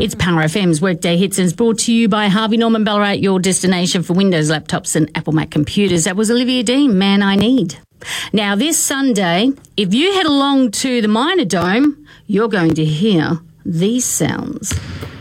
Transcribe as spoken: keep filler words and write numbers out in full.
It's Power F M's Workday Hits and it's brought to you by Harvey Norman Ballarat, your destination for Windows laptops and Apple Mac computers. That was Olivia Dean, Man I Need. Now, this Sunday, if you head along to the Minor Dome, you're going to hear these sounds.